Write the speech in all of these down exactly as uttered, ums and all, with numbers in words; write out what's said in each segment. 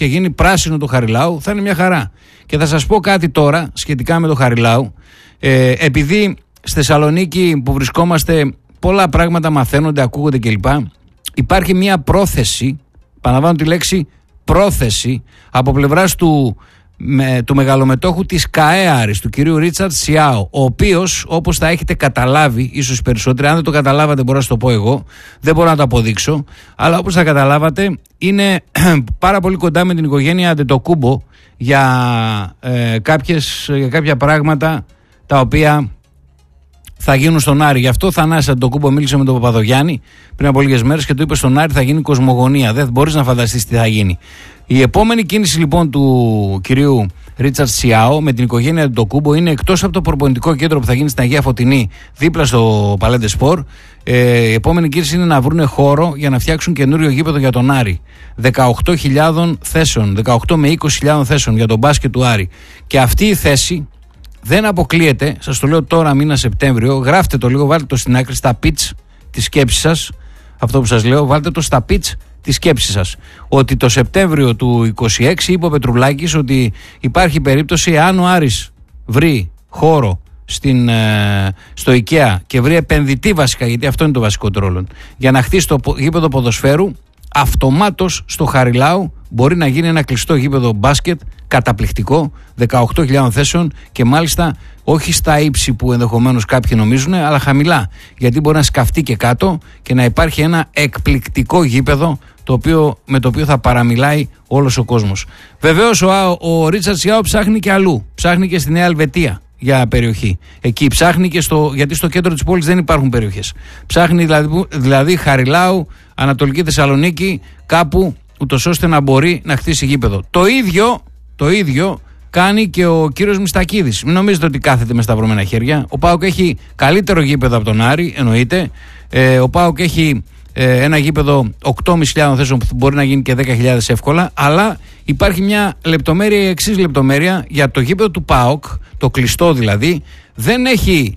και γίνει πράσινο το Χαριλάου, θα είναι μια χαρά. Και θα σας πω κάτι τώρα σχετικά με το Χαριλάου. Ε, επειδή στη Θεσσαλονίκη που βρισκόμαστε πολλά πράγματα μαθαίνονται, ακούγονται κλπ. Υπάρχει μια πρόθεση, επαναλαμβάνω τη λέξη πρόθεση, από πλευράς του, με, του μεγαλομετόχου της ΚΑΕΑΡης, του κυρίου Ρίτσαρτ Σιάο, ο οποίος, όπως θα έχετε καταλάβει, ίσως περισσότεροι, αν δεν το καταλάβατε μπορώ να σας το πω εγώ, δεν μπορώ να το αποδείξω, αλλά όπως θα καταλάβατε είναι πάρα πολύ κοντά με την οικογένεια Αντετοκούμπο για, ε, κάποιες, για κάποια πράγματα τα οποία θα γίνουν στον Άρη. Γι' αυτό Θανάσης Αντετοκούμπο μίλησε με τον Παπαδογιάννη πριν από λίγες μέρες και του είπε στον Άρη θα γίνει κοσμογονία. Δεν μπορείς να φανταστείς τι θα γίνει. Η επόμενη κίνηση λοιπόν του κυρίου Ρίτσαρτ Σιάο με την οικογένεια Αντετοκούμπο είναι εκτός από το προπονητικό κέντρο που θα γίνει στην Αγία Φωτεινή δίπλα στο Παλέντε Σπορ. Ε, η επόμενη κίνηση είναι να βρουν χώρο για να φτιάξουν καινούριο γήπεδο για τον Άρη. δεκαοκτώ χιλιάδες θέσεων, δεκαοκτώ με είκοσι χιλιάδες θέσεων για τον μπάσκετ του Άρη. Και αυτή η θέση δεν αποκλείεται, σας το λέω τώρα μήνα Σεπτέμβριο, γράφτε το λίγο, βάλτε το στην άκρη, στα pitch της σκέψης σας, αυτό που σας λέω, βάλτε το στα pitch της σκέψης σας. Ότι το Σεπτέμβριο του είκοσι έξι είπε ο Πετρουλάκης ότι υπάρχει περίπτωση, εάν ο Άρης βρει χώρο στην, ε, στο IKEA και βρει επενδυτή βασικά, γιατί αυτό είναι το βασικό τρόλο, για να χτίσει το γήπεδο ποδοσφαίρου, αυτομάτως στο Χαριλάου μπορεί να γίνει ένα κλειστό γήπεδο μπάσκετ καταπληκτικό, δεκαοκτώ χιλιάδες θέσεων και μάλιστα όχι στα ύψη που ενδεχομένως κάποιοι νομίζουν, αλλά χαμηλά, γιατί μπορεί να σκαφτεί και κάτω και να υπάρχει ένα εκπληκτικό γήπεδο το οποίο, με το οποίο θα παραμιλάει όλος ο κόσμος. Βεβαίως ο, ο Ρίτσαρτ Σιάο ψάχνει και αλλού, ψάχνει και στη Νέα Ελβετία για περιοχή. Εκεί ψάχνει και στο, γιατί στο κέντρο της πόλης δεν υπάρχουν περιοχές. Ψάχνει δηλαδή, δηλαδή Χαριλάου, Ανατολική Θεσσαλονίκη, κάπου ούτως ώστε να μπορεί να χτίσει γήπεδο. Το ίδιο, το ίδιο κάνει και ο κύριος Μιστακίδης. Μην νομίζετε ότι κάθεται με σταυρωμένα χέρια. Ο ΠΑΟΚ έχει καλύτερο γήπεδο από τον Άρη, εννοείται. Ε, ο ΠΑΟΚ έχει ε, ένα γήπεδο οκτώ χιλιάδες πεντακόσιες θέσεων που μπορεί να γίνει και δέκα χιλιάδες εύκολα. Αλλά υπάρχει μια λεπτομέρεια, η εξής λεπτομέρεια, για το γήπεδο του ΠΑΟΚ, το κλειστό δηλαδή, δεν έχει,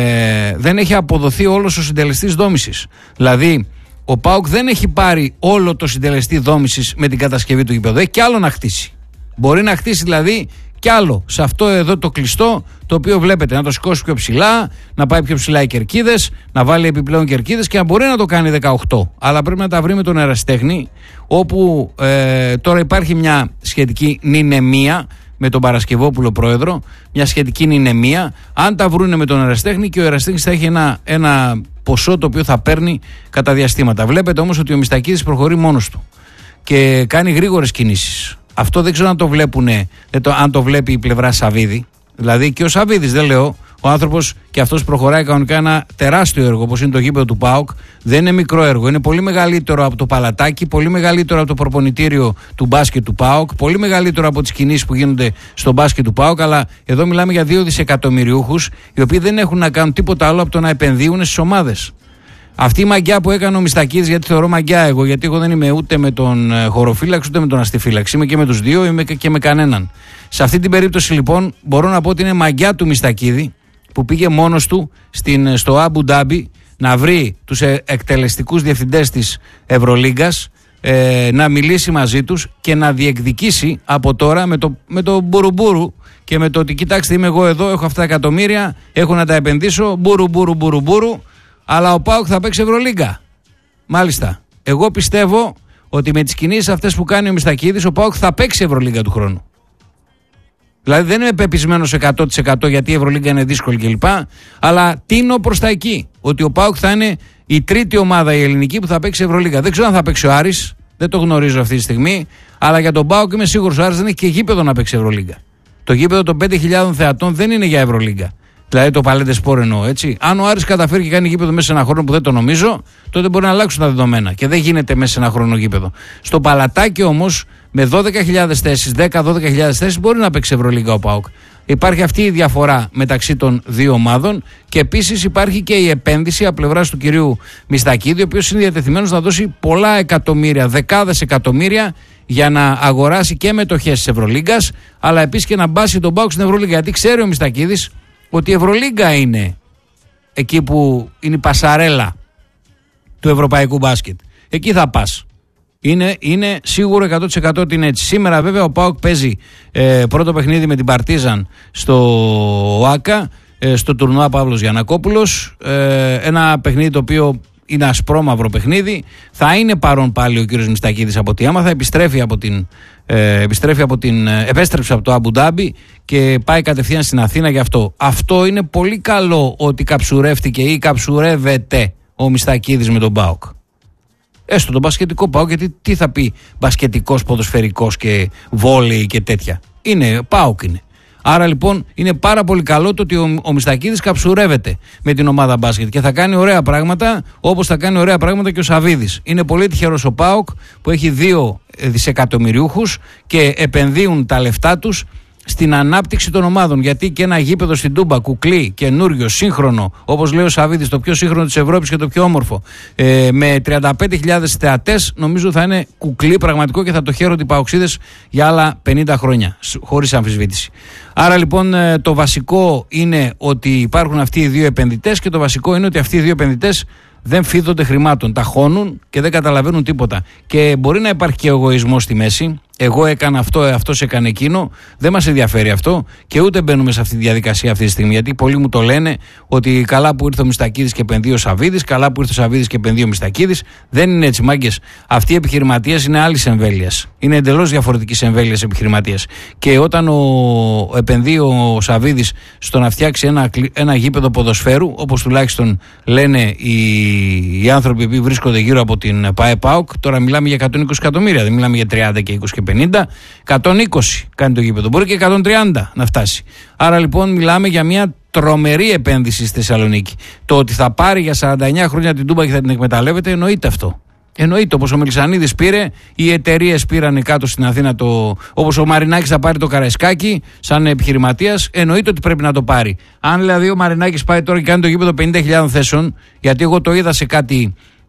ε, δεν έχει αποδοθεί όλος ο συντελεστής δόμησης. Δηλαδή, ο ΠΑΟΚ δεν έχει πάρει όλο το συντελεστή δόμησης με την κατασκευή του γήπεδου. Έχει κι άλλο να χτίσει. Μπορεί να χτίσει δηλαδή κι άλλο σε αυτό εδώ το κλειστό, το οποίο βλέπετε, να το σηκώσει πιο ψηλά, να πάει πιο ψηλά οι κερκίδες, να βάλει επιπλέον κερκίδες και να μπορεί να το κάνει δεκαοκτώ. Αλλά πρέπει να τα βρει με τον ερασιτέχνη, όπου ε, τώρα υπάρχει μια σχετική νηνεμία με τον Παρασκευόπουλο πρόεδρο, μια σχετική νηνεμία. Αν τα βρούνε με τον ερασιτέχνη, και ο ερασιτέχνης θα έχει ένα, ένα ποσό το οποίο θα παίρνει κατά διαστήματα. Βλέπετε όμως ότι ο Μιστακίδης προχωρεί μόνος του και κάνει γρήγορες κινήσεις. Αυτό δεν ξέρω αν το βλέπουνε, αν το βλέπει η πλευρά Σαββίδη. Δηλαδή και ο Σαββίδης, δεν λέω, ο άνθρωπος και αυτός προχωράει κανονικά ένα τεράστιο έργο όπως είναι το γήπεδο του ΠΑΟΚ. Δεν είναι μικρό έργο, είναι πολύ μεγαλύτερο από το παλατάκι, πολύ μεγαλύτερο από το προπονητήριο του μπάσκετ του ΠΑΟΚ, πολύ μεγαλύτερο από τις κινήσεις που γίνονται στο μπάσκετ του ΠΑΟΚ. Αλλά εδώ μιλάμε για δύο δισεκατομμυριούχους, οι οποίοι δεν έχουν να κάνουν τίποτα άλλο από το να επενδύουν στις ομάδες. Αυτή η μαγιά που έκανε ο Μιστακίδης, γιατί θεωρώ μαγιά εγώ, γιατί εγώ δεν είμαι ούτε με τον χωροφύλαξη ούτε με τον αστιφύλαξη. Είμαι και με τους δύο, είμαι και με κανέναν. Σε αυτή την περίπτωση λοιπόν μπορώ να πω ότι είναι μαγιά του Μιστακίδη που πήγε μόνος του στην, στο Αμπου Ντάμπι να βρει τους εκτελεστικούς διευθυντές της Ευρωλίγκας, ε, να μιλήσει μαζί τους και να διεκδικήσει από τώρα με το, με το μπουρουμπουρου και με το ότι κοιτάξτε, είμαι εγώ εδώ, έχω αυτά τα εκατομμύρια, έχω να τα επενδύσω, μπουρου μπουρου μπουρου μπουρου, αλλά ο ΠΑΟΚ θα παίξει Ευρωλίγκα. Μάλιστα. Εγώ πιστεύω ότι με τις κινήσεις αυτές που κάνει ο Μιστακίδης, ο ΠΑΟΚ θα παίξει Ευρωλίγκα του χρόνου. Δηλαδή δεν είμαι πεπισμένος εκατό τοις εκατό γιατί η Ευρωλίγκα είναι δύσκολη κλπ. Αλλά τίνω προς τα εκεί. Ότι ο ΠΑΟΚ θα είναι η τρίτη ομάδα η ελληνική που θα παίξει Ευρωλίγκα. Δεν ξέρω αν θα παίξει ο Άρης, δεν το γνωρίζω αυτή τη στιγμή. Αλλά για τον ΠΑΟΚ είμαι σίγουρος, ο Άρης δεν έχει και γήπεδο να παίξει Ευρωλίγκα. Το γήπεδο των πέντε χιλιάδες θεατών δεν είναι για Ευρωλίγκα. Δηλαδή το Παλέντε Σπορ εννοώ, έτσι. Αν ο Άρης καταφέρει και κάνει γήπεδο μέσα σε ένα χρόνο που δεν το νομίζω, τότε μπορεί να αλλάξουν τα δεδομένα. Και δεν γίνεται μέσα σε ένα χρόνο γήπεδο. Στο Παλατάκι όμως, με δώδεκα χιλιάδες θέσεις, δέκα με δώδεκα χιλιάδες θέσεις, μπορεί να παίξει Ευρωλίγκα ο ΠΑΟΚ. Υπάρχει αυτή η διαφορά μεταξύ των δύο ομάδων και επίσης υπάρχει και η επένδυση από πλευράς του κυρίου Μιστακίδη, ο οποίος είναι διατεθειμένος να δώσει πολλά εκατομμύρια, δεκάδες εκατομμύρια για να αγοράσει και μετοχές της Ευρωλίγκας, αλλά επίσης και να μπάσει τον ΠΑΟΚ στην Ευρωλίγκα. Γιατί ξέρει ο Μιστακίδης ότι η Ευρωλίγκα είναι εκεί που είναι η πασαρέλα του ευρωπαϊκού μπάσκετ. Εκεί θα πας. Είναι, είναι σίγουρο εκατό τοις εκατό ότι είναι έτσι. Σήμερα βέβαια ο ΠΑΟΚ παίζει ε, πρώτο παιχνίδι με την Παρτίζαν στο ΟΑΚΑ, ε, στο τουρνουά Παύλος Γιαννακόπουλος. Ε, ένα παιχνίδι το οποίο είναι ασπρόμαυρο παιχνίδι. Θα είναι παρόν πάλι ο κύριος Μιστακίδης από ό,τι άμαθα. Επιστρέφει από την, ε, επιστρέφει από την, ε, επέστρεψε από το Αμπουντάμπι και πάει κατευθείαν στην Αθήνα γι' αυτό. Αυτό είναι πολύ καλό ότι καψουρεύτηκε ή καψουρεύεται ο Μιστακίδης με τον ΠΑΟΚ. Έστω τον μπασκετικό ΠΑΟΚ, γιατί τι θα πει μπασκετικός, ποδοσφαιρικός και βόλεϊ και τέτοια. Είναι ΠΑΟΚ είναι. Άρα λοιπόν είναι πάρα πολύ καλό το ότι ο, ο Μιστακίδης καψουρεύεται με την ομάδα μπάσκετ και θα κάνει ωραία πράγματα, όπως θα κάνει ωραία πράγματα και ο Σαβίδης. Είναι πολύ τυχερός ο ΠΑΟΚ που έχει δύο δισεκατομμυριούχους και επενδύουν τα λεφτά τους στην ανάπτυξη των ομάδων. Γιατί και ένα γήπεδο στην Τούμπα, κουκλί, καινούριο, σύγχρονο, όπως λέει ο Σαβίδης, το πιο σύγχρονο της Ευρώπης και το πιο όμορφο, ε, με τριάντα πέντε χιλιάδες θεατές, νομίζω θα είναι κουκλί πραγματικό και θα το χαίρονται οι παοξίδες για άλλα πενήντα χρόνια, χωρίς αμφισβήτηση. Άρα λοιπόν το βασικό είναι ότι υπάρχουν αυτοί οι δύο επενδυτές και το βασικό είναι ότι αυτοί οι δύο επενδυτές δεν φίδονται χρημάτων, τα χώνουν και δεν καταλαβαίνουν τίποτα. Και μπορεί να υπάρχει και εγωισμός στη μέση. Εγώ έκανα αυτό, αυτός έκανε εκείνο. Δεν μας ενδιαφέρει αυτό και ούτε μπαίνουμε σε αυτή τη διαδικασία αυτή τη στιγμή. Γιατί πολλοί μου το λένε ότι καλά που ήρθε ο Μιστακίδης και επενδύει ο Σαβίδης, καλά που ήρθε ο Σαβίδης και επενδύει ο Μιστακίδης. Δεν είναι έτσι, μάγκες. Αυτοί οι επιχειρηματίες είναι άλλης εμβέλειας. Είναι εντελώς διαφορετικής εμβέλειας επιχειρηματίες. Και όταν ο, επενδύει ο Σαβίδης στο να φτιάξει ένα, ένα γήπεδο ποδοσφαίρου, όπως τουλάχιστον λένε οι, οι άνθρωποι που βρίσκονται γύρω από την ΠΑΕ-ΠΑΟΚ, τώρα μιλάμε για εκατόν είκοσι εκατομμύρια, δεν μιλάμε για τριάντα και είκοσι και πενήντα, εκατόν είκοσι κάνει το γήπεδο, μπορεί και εκατόν τριάντα να φτάσει. Άρα λοιπόν μιλάμε για μια τρομερή επένδυση στη Θεσσαλονίκη. Το ότι θα πάρει για σαράντα εννέα χρόνια την Τούμπα και θα την εκμεταλλεύεται, εννοείται αυτό. Εννοείται, όπως ο Μελισσανίδης πήρε, οι εταιρείες πήραν κάτω στην Αθήνα, το, όπως ο Μαρινάκης θα πάρει το Καραϊσκάκι σαν επιχειρηματίας, εννοείται ότι πρέπει να το πάρει. Αν δηλαδή ο Μαρινάκης πάει τώρα και κάνει το γήπεδο πενήντα χιλιάδες θέσεων, γιατί εγώ το είδα σε κάτι,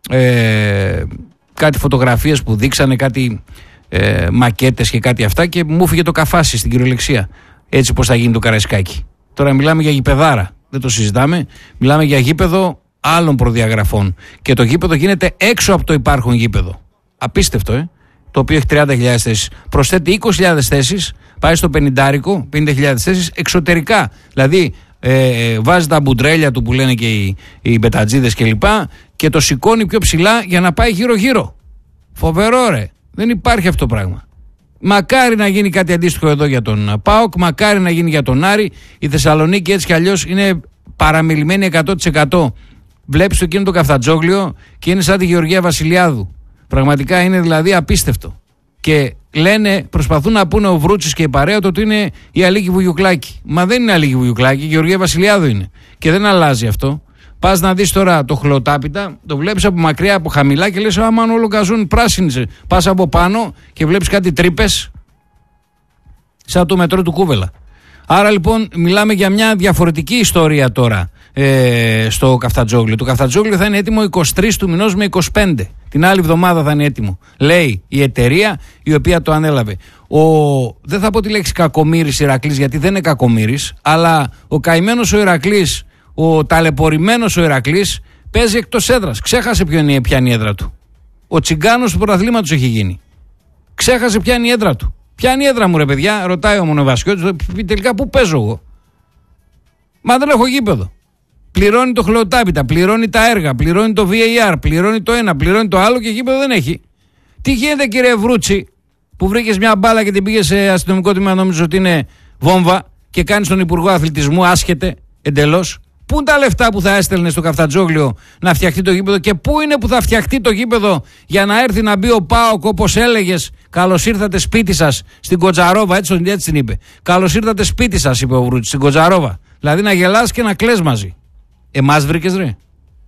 ε, κάτι φωτογραφίες που δείξανε, κάτι ε, μακέτες και κάτι αυτά και μου φύγε το καφάσι στην κυριολεξία. Έτσι πως θα γίνει το Καραϊσκάκι. Τώρα μιλάμε για γηπεδάρα, δεν το συζητάμε, μιλάμε για γήπεδο άλλων προδιαγραφών. Και το γήπεδο γίνεται έξω από το υπάρχον γήπεδο. Απίστευτο, ε! Το οποίο έχει τριάντα χιλιάδες θέσεις. Προσθέτει είκοσι χιλιάδες θέσεις, πάει στο πενηντάρικο, πενήντα χιλιάδες θέσεις εξωτερικά. Δηλαδή ε, βάζει τα μπουντρέλια του που λένε και οι, οι μπετατζίδες κλπ. Και, και το σηκώνει πιο ψηλά για να πάει γύρω-γύρω. Φοβερό, ρε! Δεν υπάρχει αυτό το πράγμα. Μακάρι να γίνει κάτι αντίστοιχο εδώ για τον ΠΑΟΚ, μακάρι να γίνει για τον Άρη. Η Θεσσαλονίκη έτσι κι αλλιώς είναι παραμελημένη εκατό τοις εκατό. Βλέπεις το εκείνο το Καφτατζόγλιο και είναι σαν τη Γεωργία Βασιλιάδου. Πραγματικά είναι δηλαδή απίστευτο. Και λένε, προσπαθούν να πούνε ο Βρούτσης και η παρέα το ότι είναι η Αλίκη Βουγιουκλάκη. Μα δεν είναι Αλίκη Βουγιουκλάκη, η Γεωργία Βασιλιάδου είναι. Και δεν αλλάζει αυτό. Πας να δεις τώρα το χλωτάπιτα, το βλέπεις από μακριά, από χαμηλά και λες άμα όλο καζούν πράσινησε. Πας από πάνω και βλέπεις κάτι τρύπες σαν το μετρό του Κούβελα. Άρα λοιπόν μιλάμε για μια διαφορετική ιστορία τώρα ε, στο Καφτατζόγλιο. Το Καφτατζόγλιο θα είναι έτοιμο εικοστή τρίτη του μηνός με είκοσι πέντε. Την άλλη εβδομάδα θα είναι έτοιμο. Λέει η εταιρεία η οποία το ανέλαβε. Ο, δεν θα πω τη λέξη κακομοίρης Ηρακλής γιατί δεν είναι κακομοίρης, αλλά ο καημένος ο Ηρακλής, ο ταλαιπωρημένος ο Ηρακλής παίζει εκτός έδρας. Ξέχασε ποια είναι, ποια είναι η έδρα του. Ο τσιγκάνος του πρωταθλήματος έχει γίνει. Ξέχασε ποια είναι η έδρα του. Ποια είναι η έδρα μου, ρε παιδιά, ρωτάει ο Μονοβασιώτης, τελικά πού παίζω εγώ. Μα δεν έχω γήπεδο. Πληρώνει το χλωτάπιτα, πληρώνει τα έργα, πληρώνει το βι έι αρ, πληρώνει το ένα, πληρώνει το άλλο και γήπεδο δεν έχει. Τι γίνεται, κύριε Βρούτσι, που βρήκες μια μπάλα και την πήγες σε αστυνομικό τμήμα, νόμιζες ότι είναι βόμβα και κάνεις τον Υπουργό Αθλητισμού, άσχετε εντελώς. Πού είναι τα λεφτά που θα έστελνε στο Καφτατζόγλιο να φτιαχτεί το γήπεδο και πού είναι που θα φτιαχτεί το γήπεδο για να έρθει να μπει ο ΠΑΟΚ όπως έλεγες. Καλώς ήρθατε σπίτι σας στην Κοτζαρόβα, έτσι, έτσι την είπε. Καλώς ήρθατε σπίτι σας, είπε ο Βρούτσης, στην Κοτζαρόβα. Δηλαδή να γελάς και να κλαις μαζί. Εμάς βρήκες, ρε.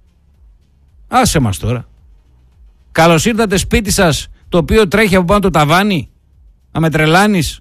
Άσε μας τώρα. Καλώς ήρθατε σπίτι σας, το οποίο τρέχει από πάνω το ταβάνι. Να με τρελάνεις.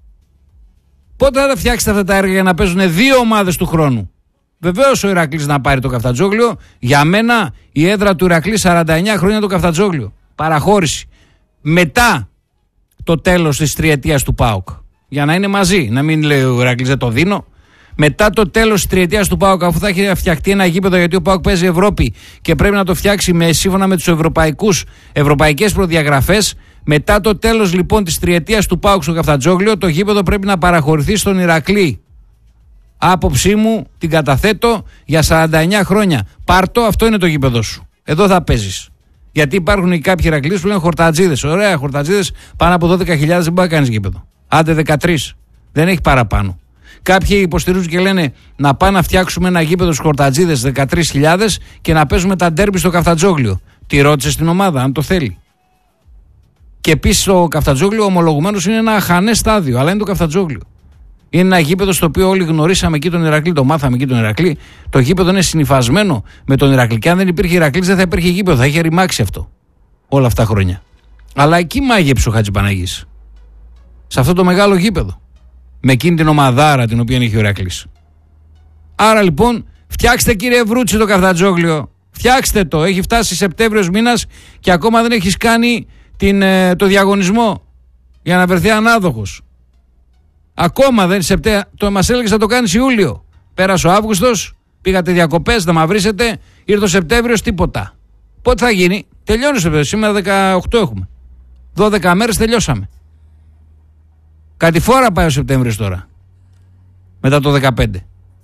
Πότε θα τα φτιάξετε αυτά τα έργα για να παίζουν δύο ομάδες του χρόνου. Βεβαίως ο Ηρακλής να πάρει το Καφτατζόγλιο. Για μένα η έδρα του Ηρακλή σαράντα εννέα χρόνια το Καφτατζόγλιο. Παραχώρηση. Μετά το τέλος της τριετίας του ΠΑΟΚ. Για να είναι μαζί. Να μην λέει ο Ηρακλής δεν το δίνω. Μετά το τέλος της τριετίας του ΠΑΟΚ, αφού θα έχει φτιαχτεί ένα γήπεδο, γιατί ο ΠΑΟΚ παίζει Ευρώπη και πρέπει να το φτιάξει με, σύμφωνα με τις ευρωπαϊκές προδιαγραφές, μετά το τέλος λοιπόν της τριετίας του ΠΑΟΚ στο Καφτατζόγλιο, το γήπεδο πρέπει να παραχωρηθεί στον Ηρακλή. Άποψή μου την καταθέτω για σαράντα εννιά χρόνια. Πάρτο, αυτό είναι το γήπεδο σου. Εδώ θα παίζεις. Γιατί υπάρχουν και κάποιοι Ηρακλείς που λένε χορτατζίδες. Ωραία, χορτατζίδες πάνω από δώδεκα χιλιάδες δεν μπορεί να κάνεις γήπεδο. Άντε δεκατρείς. Δεν έχει παραπάνω. Κάποιοι υποστηρίζουν και λένε να πάμε να φτιάξουμε ένα γήπεδο στους χορτατζίδες δεκατρείς χιλιάδες και να παίζουμε τα ντέρμπι στο Καφτατζόγλιο. Τη ρώτησε στην ομάδα, αν το θέλει. Και επίσης το Καφτατζόγλιο ομολογουμένως είναι ένα αχανές στάδιο, αλλά είναι το Καφτατζόγλιο. Είναι ένα γήπεδο στο οποίο όλοι γνωρίσαμε εκεί τον Ηρακλή, το μάθαμε εκεί τον Ηρακλή. Το γήπεδο είναι συνυφασμένο με τον Ηρακλή. Και αν δεν υπήρχε Ηρακλής, δεν θα υπήρχε γήπεδο, θα είχε ρημάξει αυτό όλα αυτά τα χρόνια. Αλλά εκεί μάγεψε ο Χατζηπαναγής. Σε αυτό το μεγάλο γήπεδο. Με εκείνη την ομαδάρα την οποία είχε ο Ηρακλής. Άρα λοιπόν, φτιάξτε κύριε Βρούτσι το Καφτατζόγλιο. Φτιάξτε το. Έχει φτάσει Σεπτέμβριος μήνας και ακόμα δεν έχεις κάνει την, το διαγωνισμό για να βρεθεί ανάδοχος. Ακόμα δεν Σεπτέμβριο. Το μας έλεγες να το κάνεις Ιούλιο. Πέρασε ο Αύγουστος, πήγατε διακοπές, να μαυρίσετε, ήρθε ο Σεπτέμβριος, τίποτα. Πότε θα γίνει? Τελειώνει ο Σεπτέμβριος. Σήμερα δεκαοκτώ έχουμε. δώδεκα μέρες τελειώσαμε. Κάτι φορά πάει ο Σεπτέμβριος τώρα. Μετά το δεκαπέντε.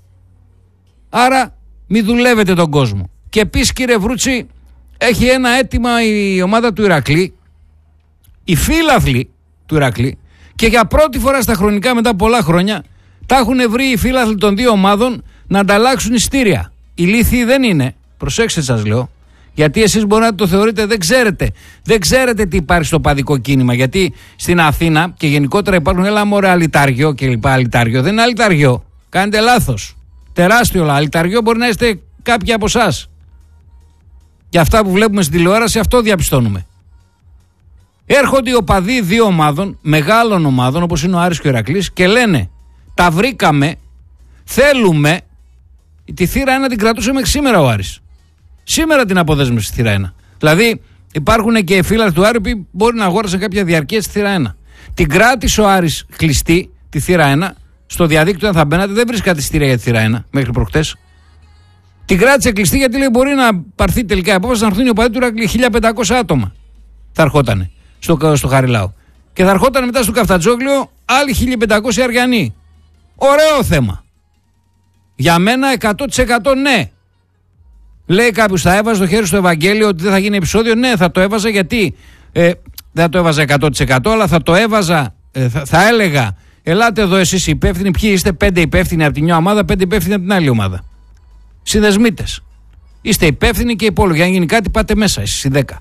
Άρα μη δουλεύετε τον κόσμο. Και επίσης κύριε Βρούτσι, έχει ένα αίτημα η ομάδα του Ηρακλή, οι φίλαθλοι του Ηρακλή, και για πρώτη φορά στα χρονικά μετά πολλά χρόνια τα έχουν βρει οι φίλαθλοι των δύο ομάδων να ανταλλάξουν ειστήρια. Ηλίθιοι δεν είναι, προσέξτε σας λέω, γιατί εσείς μπορεί να το θεωρείτε, δεν ξέρετε. Δεν ξέρετε τι υπάρχει στο παδικό κίνημα. Γιατί στην Αθήνα και γενικότερα υπάρχουν, έλα μωρέ αλυταριό και λοιπά. Αλυταριό δεν είναι αλυταριό. Κάνετε λάθος. Τεράστιο αλυταριό μπορεί να είστε κάποιοι από εσάς. Και αυτά που βλέπουμε στην τηλεόραση, αυτό διαπιστώνουμε. Έρχονται οι οπαδοί δύο ομάδων, μεγάλων ομάδων όπως είναι ο Άρης και ο Ηρακλής, και λένε τα βρήκαμε, θέλουμε. Τη θύρα ένα την κρατούσε μέχρι σήμερα ο Άρης. Σήμερα την αποδέσμευση στη θύρα ένα. Δηλαδή υπάρχουν και φίλοι του Άρη που μπορεί να αγόρασαν κάποια διαρκεία στη θύρα ένα. Την κράτησε ο Άρης κλειστή, τη θύρα ένα, στο διαδίκτυο. Αν θα μπαίνατε, δεν βρίσκατε εισιτήρια για τη θύρα ένα μέχρι προχτές. Την κράτησε κλειστή γιατί λέει μπορεί να πάρθει τελικά η απόφαση να έρθουν οι οπαδοί του Ηρακλή. χίλια πεντακόσια άτομα θα ερχότανε στο, στο Χαριλάου. Και θα ερχόταν μετά στο Καφτατζόγλιο άλλοι χίλια πεντακόσιοι Αριανοί. Ωραίο θέμα. Για μένα εκατό τοις εκατό ναι. Λέει κάποιος, θα έβαζε το χέρι στο Ευαγγέλιο ότι δεν θα γίνει επεισόδιο. Ναι, θα το έβαζα γιατί ε, δεν θα το έβαζα εκατό τοις εκατό, αλλά θα το έβαζα, ε, θα, θα έλεγα, ελάτε εδώ εσείς οι υπεύθυνοι, ποιοι είστε, πέντε υπεύθυνοι από την μια ομάδα, πέντε υπεύθυνοι από την άλλη ομάδα. Συνδεσμίτες. Είστε υπεύθυνοι και υπόλοιποι. Αν γίνει κάτι, πάτε μέσα εσείς οι δέκα.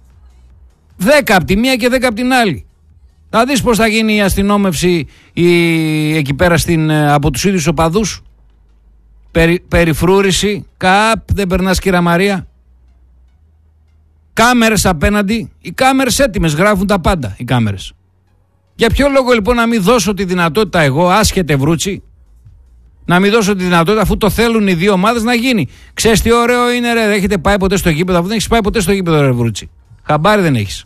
Δέκα από τη μία και δέκα από την άλλη. Θα δεις πώς θα γίνει η αστυνόμευση η, εκεί πέρα στην, από τους ίδιους οπαδούς. Περι, περιφρούρηση, καπ, δεν περνάς κύρα Μαρία. Κάμερες απέναντι, οι κάμερες έτοιμες, γράφουν τα πάντα οι κάμερες. Για ποιο λόγο λοιπόν να μην δώσω τη δυνατότητα εγώ, άσχετε Βρούτσι, να μην δώσω τη δυνατότητα αφού το θέλουν οι δύο ομάδες να γίνει. Ξέρεις τι ωραίο είναι ρε, έχετε πάει ποτέ στο γήπεδο, αφού δεν έχεις πάει ποτέ στο γήπεδο ρε Βρούτσι. Χαμπάρι δεν έχεις.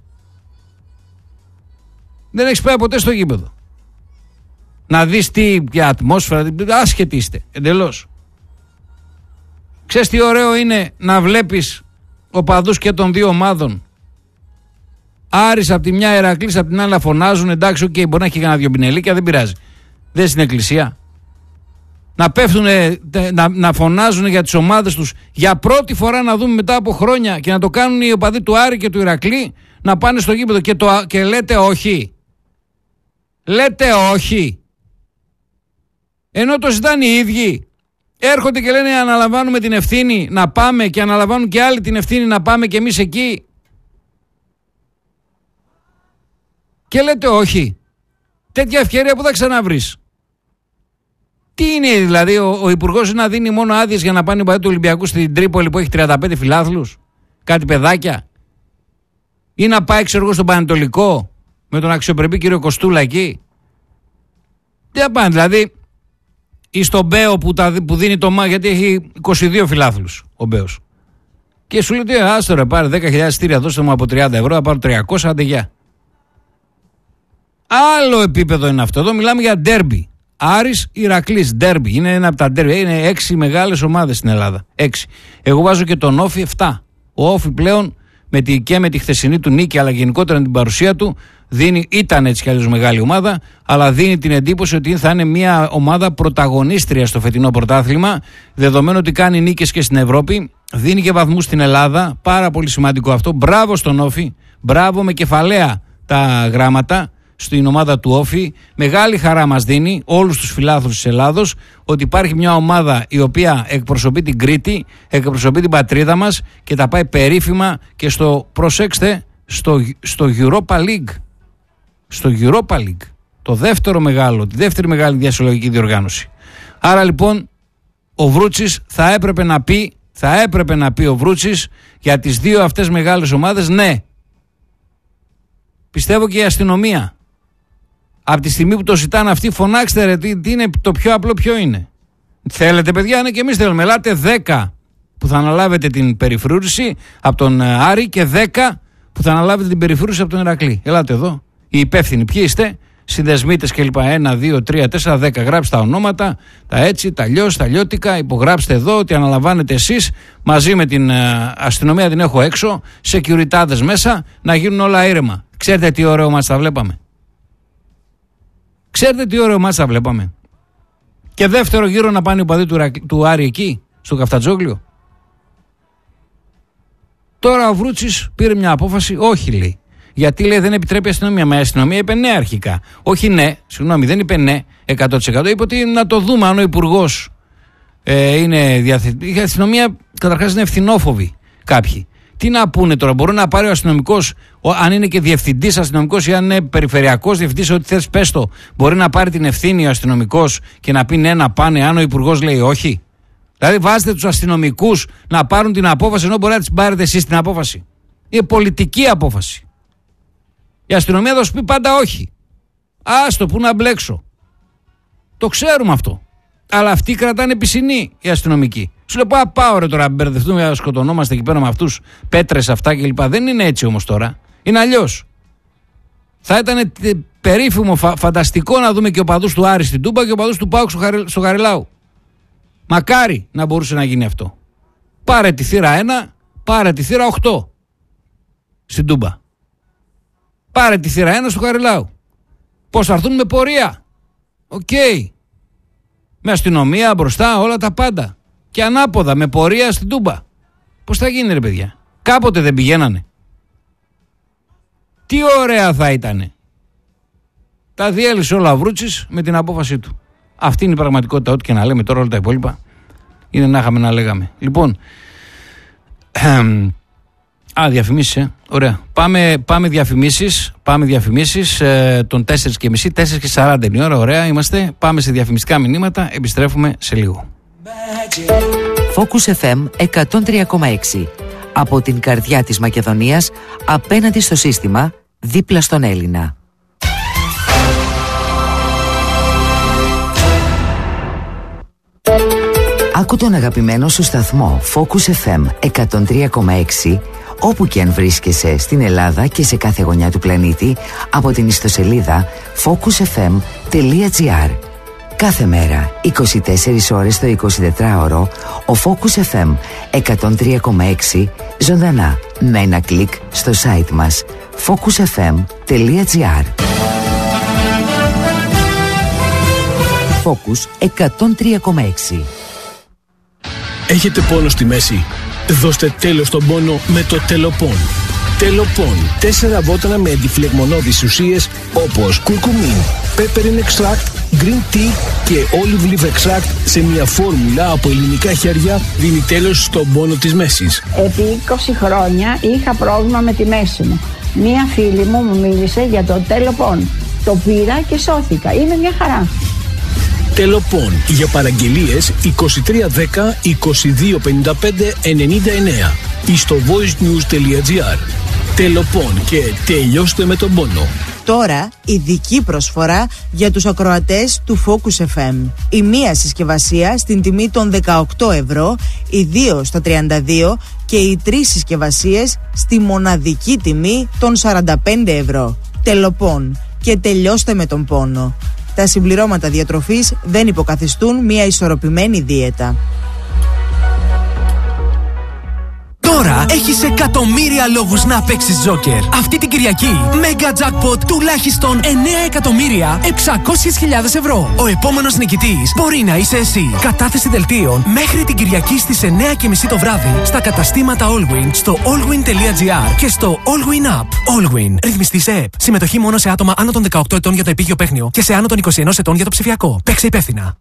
Δεν έχεις πάει ποτέ στο γήπεδο. Να δεις τι για ατμόσφαιρα, άσχετοι είστε, εντελώς. Ξέρεις τι ωραίο είναι να βλέπεις οπαδούς και των δύο ομάδων. Άρης από τη μια, Ηρακλής από την άλλη να φωνάζουν. Εντάξει, οκ, okay, μπορεί να έχει κανένα δυο πινελίκια, δεν πειράζει. Δεν στην εκκλησία. Να πέφτουν, να, να φωνάζουν για τις ομάδες τους. Για πρώτη φορά να δούμε μετά από χρόνια και να το κάνουν οι οπαδοί του Άρη και του Ηρακλή να πάνε στο γήπεδο και, το, και λέτε όχι. Λέτε όχι. Ενώ το ζητάνε οι ίδιοι. Έρχονται και λένε αναλαμβάνουμε την ευθύνη να πάμε και αναλαμβάνουν και άλλοι την ευθύνη να πάμε και εμείς εκεί. Και λέτε όχι. Τέτοια ευκαιρία που θα ξαναβρεις. Τι είναι δηλαδή ο, ο υπουργός να δίνει μόνο άδειες για να πάνε οι οπαδοί του Ολυμπιακού στην Τρίπολη που έχει τριάντα πέντε φιλάθλους. Κάτι παιδάκια. Ή να πάει ξέρω εγώ στον Πανετολικό με τον αξιοπρεπή κύριο Κοστούλα εκεί. Τι θα πάνε δηλαδή. Ή στον Μπέο που, τα, που δίνει το ΜΑ γιατί έχει είκοσι δύο φιλάθλους ο Μπέος. Και σου λέει τι άστο ρε πάρε δέκα χιλιάδες εισιτήρια δώστε μου από τριάντα ευρώ θα πάρω τριακόσια άντε γεια. Άλλο επίπεδο είναι αυτό. Εδώ μιλάμε για ντέρμπι. Άρης Ηρακλής, ντέρμπι. Είναι ένα από τα ντέρμπι. Είναι έξι μεγάλες ομάδες στην Ελλάδα. Έξι. Εγώ βάζω και τον Όφη επτά. Ο Όφη πλέον με τη, και με τη χθεσινή του νίκη, αλλά γενικότερα με την παρουσία του, δίνει, ήταν έτσι κι αλλιώς μεγάλη ομάδα, αλλά δίνει την εντύπωση ότι θα είναι μια ομάδα πρωταγωνίστρια στο φετινό πρωτάθλημα, δεδομένου ότι κάνει νίκες και στην Ευρώπη, δίνει και βαθμούς στην Ελλάδα. Πάρα πολύ σημαντικό αυτό. Μπράβο στον Όφη. Μπράβο, με κεφαλαία τα γράμματα στην ομάδα του Όφη. Μεγάλη χαρά μας δίνει όλους τους φιλάθλους της Ελλάδος ότι υπάρχει μια ομάδα η οποία εκπροσωπεί την Κρήτη, εκπροσωπεί την πατρίδα μας και τα πάει περίφημα και στο, προσέξτε, στο, στο Europa League. Στο Europa League. Το δεύτερο μεγάλο, τη δεύτερη μεγάλη διασυλλογική διοργάνωση. Άρα λοιπόν ο Βρούτσης θα έπρεπε να πει, θα έπρεπε να πει ο Βρούτσης για τις δύο αυτές μεγάλες ομάδες ναι. Πιστεύω και η αστυνομία. Από τη στιγμή που το ζητάνε αυτοί, φωνάξτε ρε, τι, τι είναι το πιο απλό, ποιο είναι. Θέλετε παιδιά, ναι, και εμείς θέλουμε. Ελάτε δέκα που θα αναλάβετε την περιφρούρηση από τον Άρη και δέκα που θα αναλάβετε την περιφρούρηση από τον Ηρακλή. Ελάτε εδώ. Οι υπεύθυνοι ποιοι είστε, συνδεσμίτες κλπ. ένα, δύο, τρία, τέσσερα, δέκα. Γράψτε τα ονόματα, τα έτσι, τα αλλιώς, τα αλλιώτικα. Υπογράψτε εδώ ότι αναλαμβάνετε εσείς μαζί με την αστυνομία, την έχω έξω, σεκιουριτάδες μέσα, να γίνουν όλα ήρεμα. Ξέρετε τι ωραίο μάτς θα βλέπαμε. Ξέρετε τι ωραίο μάτς θα βλέπαμε. Και δεύτερο γύρο να πάνε οι οπαδοί του, του Άρη εκεί, στο Καφτατζόγλιο. Τώρα ο Βρούτσης πήρε μια απόφαση, όχι λέει. Γιατί λέει δεν επιτρέπει η αστυνομία. Μα η αστυνομία είπε ναι αρχικά. Όχι ναι, συγγνώμη, δεν είπε ναι εκατό τοις εκατό. Είπε ότι να το δούμε αν ο υπουργός ε, είναι διαθετή. Η αστυνομία καταρχάς είναι ευθυνόφοβη κάποιοι. Τι να πούνε τώρα, μπορεί να πάρει ο αστυνομικός, αν είναι και διευθυντής αστυνομικός ή αν είναι περιφερειακός διευθυντής, ό,τι θες πες το, μπορεί να πάρει την ευθύνη ο αστυνομικός και να πει ναι να πάνε, αν ο υπουργός λέει όχι. Δηλαδή βάζετε τους αστυνομικούς να πάρουν την απόφαση ενώ μπορεί να την πάρετε εσείς την απόφαση. Είναι πολιτική απόφαση. Η αστυνομία θα σου πει πάντα όχι. Άστο, πού να μπλέξω. Το ξέρουμε αυτό. Αλλά αυτοί κρατάνε πισινή οι αστυνομικοί. Σου λέω πάω, πάω ρε τώρα να μπερδευτούμε, να σκοτωνόμαστε εκεί πέρα με αυτούς, πέτρες αυτά κλπ. Δεν είναι έτσι όμως τώρα. Είναι αλλιώς. Θα ήταν περίφημο, φα, φανταστικό να δούμε και οπαδούς του Άρη στην Τούμπα και οπαδούς του ΠΑΟΚ στο, Χαρι, στο Χαριλάου. Μακάρι να μπορούσε να γίνει αυτό. Πάρε τη θύρα ένα, πάρε τη θύρα οκτώ στην Τούμπα. Πάρε τη θύρα ένα στο Χαριλάου. Πώς θα έρθουν με πορεία. Οκ. Okay. Με αστυνομία μπροστά, όλα τα πάντα. Και ανάποδα, με πορεία στην Τούμπα. Πώς θα γίνει ρε παιδιά. Κάποτε δεν πηγαίνανε. Τι ωραία θα ήτανε. Τα διέλυσε όλα ο Βρούτσης με την απόφασή του. Αυτή είναι η πραγματικότητα. Ό,τι και να λέμε τώρα, όλα τα υπόλοιπα είναι να είχαμε να λέγαμε. Λοιπόν, α, διαφημίσεις, ε. Ωραία. Πάμε, πάμε διαφημίσεις. Πάμε διαφημίσεις ε, των τέσσερις και μισή, τέσσερις και σαράντα είναι η ώρα. Ωραία είμαστε. Πάμε σε διαφημιστικά μηνύματα. Επιστρέφουμε σε λίγο. Focus εφ εμ εκατόν τρία κόμμα έξι. Από την καρδιά της Μακεδονίας, απέναντι στο σύστημα, δίπλα στον Έλληνα. Άκου τον αγαπημένο σου σταθμό Focus εφ εμ εκατόν τρία κόμμα έξι όπου και αν βρίσκεσαι στην Ελλάδα και σε κάθε γωνιά του πλανήτη από την ιστοσελίδα focus f m τελεία g r. Κάθε μέρα, είκοσι τέσσερις ώρες το εικοσιτετράωρο, ο Focus εφ εμ εκατόν τρία κόμμα έξι ζωντανά με ένα κλικ στο site μας focus f m τελεία g r. Focus εκατόν τρία κόμμα έξι. Έχετε πόνο στη μέση? Δώστε τέλος στον πόνο με το Τελοπών. Τελοπών. Τέσσερα βότανα με αντιφλεγμονώδεις ουσίες όπως κουρκουμίν, peppermint extract, green tea και olive leaf extract σε μια φόρμουλα από ελληνικά χέρια δίνει τέλος στον πόνο της μέσης. Επί είκοσι χρόνια είχα πρόβλημα με τη μέση μου. Μία φίλη μου μου μίλησε για το Τελοπών. Το πήρα και σώθηκα. Είναι μια χαρά. Τελοπών. Για παραγγελίες είκοσι τρία δέκα είκοσι δύο πενήντα πέντε ενενήντα εννέα ή στο voicenews τελεία gr. Τελοπών και τελειώστε με τον πόνο. Τώρα ειδική προσφορά για τους ακροατές του Focus εφ εμ. Η μία συσκευασία στην τιμή των δεκαοκτώ ευρώ, οι δύο στα τριάντα δύο και οι τρεις συσκευασίες στη μοναδική τιμή των σαράντα πέντε ευρώ. Τελοπών και τελειώστε με τον πόνο. Τα συμπληρώματα διατροφής δεν υποκαθιστούν μια ισορροπημένη δίαιτα. Τώρα έχεις εκατομμύρια λόγους να παίξεις Joker. Αυτή την Κυριακή, Mega Jackpot τουλάχιστον εννέα εκατομμύρια εξακόσιες χιλιάδες ευρώ. Ο επόμενος νικητής μπορεί να είσαι εσύ. Κατάθεση δελτίων μέχρι την Κυριακή στις εννέα και μισή το βράδυ στα καταστήματα Allwyn, στο allwyn τελεία gr και στο Allwyn App. Allwyn. Ρυθμιστή σε ΕΠ. Συμμετοχή μόνο σε άτομα άνω των δεκαοκτώ ετών για το επίγειο παίχνιο και σε άνω των είκοσι ένα ετών για το ψηφιακό. Παίξε υπεύθυνα.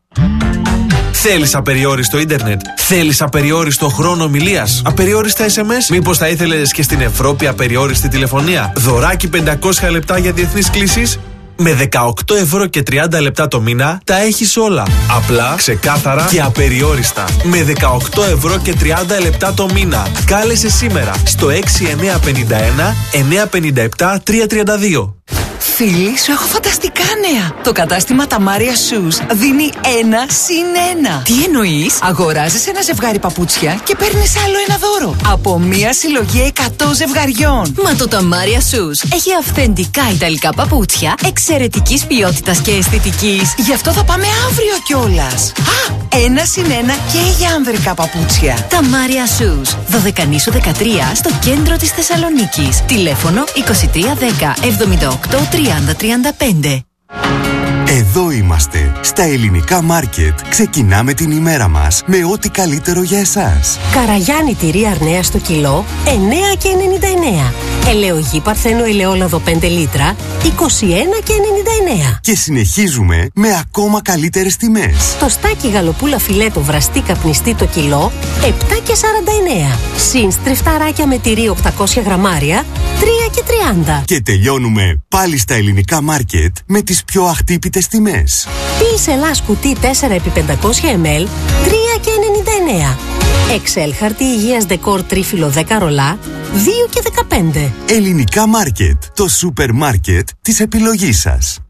Θέλεις απεριόριστο ίντερνετ? Θέλεις απεριόριστο χρόνο ομιλίας? Απεριόριστα ες εμ ες? Μήπως θα ήθελες και στην Ευρώπη απεριόριστη τηλεφωνία? Δωράκι πεντακόσια λεπτά για διεθνείς κλήσεις? Με δεκαοκτώ ευρώ και τριάντα λεπτά το μήνα τα έχεις όλα. Απλά, ξεκάθαρα και απεριόριστα. Με δεκαοκτώ ευρώ και τριάντα λεπτά το μήνα. Κάλεσε σήμερα στο έξι εννιά πέντε ένα εννιά πέντε επτά τρία τρία δύο. Φίλοι, σου έχω φανταστικά νέα. Το κατάστημα Tamaria Shoes δίνει ένα συν ένα. Τι εννοείς? Αγοράζεις ένα ζευγάρι παπούτσια και παίρνεις άλλο ένα δώρο. Από μία συλλογή εκατό ζευγαριών. Μα το Tamaria Shoes έχει αυθεντικά ιταλικά παπούτσια εξαιρετικής ποιότητας και αισθητικής. Γι' αυτό θα πάμε αύριο κιόλας. Α, ένα συν ένα και για ανδρικά παπούτσια. Tamaria Shoes, Δωδεκανήσου δεκατρία, στο κέντρο της Θεσσαλονίκης. Τηλέφωνο είκοσι τρία δέκα εβδομήντα οκτώ τριάντα τριάντα πέντε. Εδώ είμαστε, στα Ελληνικά Μάρκετ. Ξεκινάμε την ημέρα μας με ό,τι καλύτερο για εσάς. Καραγιάννη τυρί Αρνέα στο κιλό, εννέα και ενενήντα εννέα. Ελαιογή Παρθένο ελαιόλαδο πέντε λίτρα, είκοσι ένα και ενενήντα εννέα. Και συνεχίζουμε με ακόμα καλύτερες τιμές. Το στάκι γαλοπούλα φιλέτο βραστή καπνιστή το κιλό, επτά και σαράντα εννέα. Συν στριφταράκια με τυρί οκτακόσια γραμμάρια, τρία και τριάντα. Και τελειώνουμε πάλι στα Ελληνικά Μάρκετ με τις πιο αχτύπητες τιμές. Ποίης Ελλάς κουτί τέσσερα επί πεντακόσια μιλιλίτρα, τρία και ενενήντα εννέα. Excel χαρτί υγείας δεκόρ τρίφυλλο δέκα ρολά, δύο και δεκαπέντε. Ελληνικά Μάρκετ, το σούπερ μάρκετ της επιλογής σας.